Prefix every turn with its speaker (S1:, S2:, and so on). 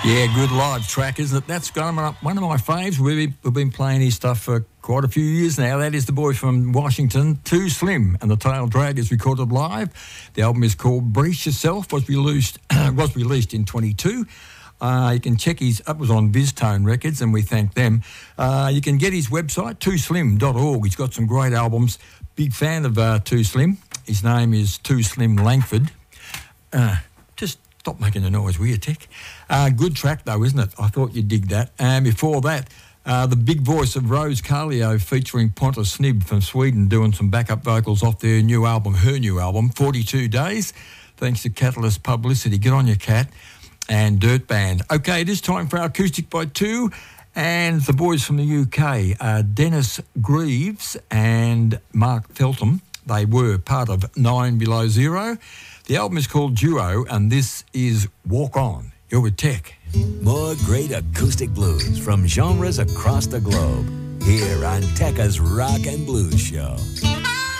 S1: Yeah, good live track, isn't it? That's one of my faves. We've been playing his stuff for quite a few years now. That is the boy from Washington, Too Slim, and the Tail Drag is recorded live. The album is called Brace Yourself, was released in 22. You can check it was on VizTone Records, and we thank them. You can get his website, tooslim.org. He's got some great albums. Big fan of Too Slim. His name is Too Slim Langford. Just stop making the noise, will you, Tech? Good track, though, isn't it? I thought you'd dig that. And before that, the big voice of Rose Carlio featuring Pontus Snib from Sweden doing some backup vocals off her new album, 42 Days, thanks to Catalyst Publicity. Get on your cat. And Dirt Band. Okay, it is time for our Acoustic by Two, and the boys from the UK, Dennis Greaves and Mark Feltham. They were part of 9 Below Zero. The album is called Duo, and this is Walk On. You're with Tech.
S2: More great acoustic blues from genres across the globe, here on Tekka's Rock and Blues Show.